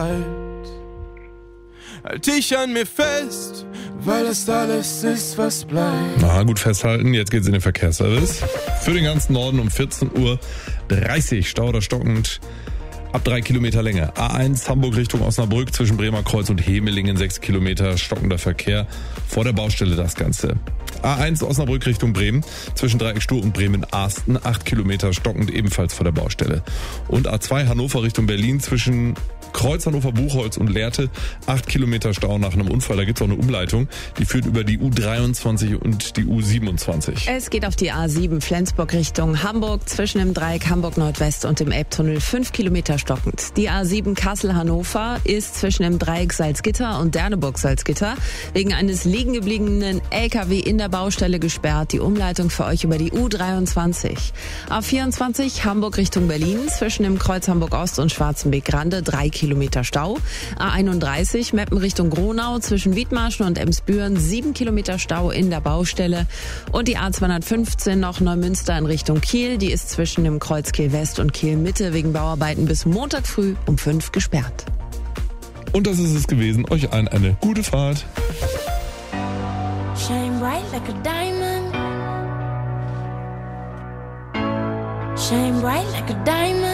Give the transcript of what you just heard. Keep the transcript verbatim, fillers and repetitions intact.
Halt dich an mir fest, weil es alles ist, was bleibt. Na gut festhalten, jetzt geht's in den Verkehrsservice. Für den ganzen Norden um vierzehn Uhr dreißig, Stau oder stockend. Ab drei Kilometer Länge. A eins Hamburg Richtung Osnabrück zwischen Bremer Kreuz und Hemelingen sechs Kilometer stockender Verkehr. Vor der Baustelle das Ganze. A eins Osnabrück Richtung Bremen zwischen Dreieckstuhl und Bremen-Arsten acht Kilometer stockend ebenfalls vor der Baustelle. Und A zwei Hannover Richtung Berlin zwischen Kreuz Hannover-Buchholz und Lehrte acht Kilometer Stau nach einem Unfall. Da gibt's auch eine Umleitung, die führt über die U dreiundzwanzig und die U siebenundzwanzig. Es geht auf die A sieben Flensburg Richtung Hamburg zwischen dem Dreieck Hamburg Nordwest und dem Elbtunnel fünf Kilometer stockend. Die A sieben Kassel-Hannover ist zwischen dem Dreieck Salzgitter und Derneburg-Salzgitter wegen eines liegen gebliebenen L K W in der Baustelle gesperrt. Die Umleitung für euch über die U dreiundzwanzig. A vierundzwanzig Hamburg Richtung Berlin zwischen dem Kreuz Hamburg Ost und Schwarzenbeck-Grande drei Kilometer Stau. A einunddreißig Meppen Richtung Gronau zwischen Wiedmarschen und Emsbüren sieben Kilometer Stau in der Baustelle. Und die A zweihundertfünfzehn noch Neumünster in Richtung Kiel. Die ist zwischen dem Kreuz Kiel West und Kiel Mitte wegen Bauarbeiten bis Montag früh um fünf gesperrt. Und das ist es gewesen. Euch allen eine gute Fahrt. Shine bright like a diamond. Shine bright like a diamond.